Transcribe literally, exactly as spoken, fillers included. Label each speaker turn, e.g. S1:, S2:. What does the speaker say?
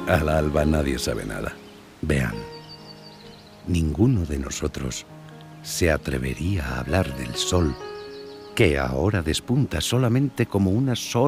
S1: Al alba nadie sabe nada. Vean, ninguno de nosotros se atrevería a hablar del sol, que ahora despunta solamente como una sola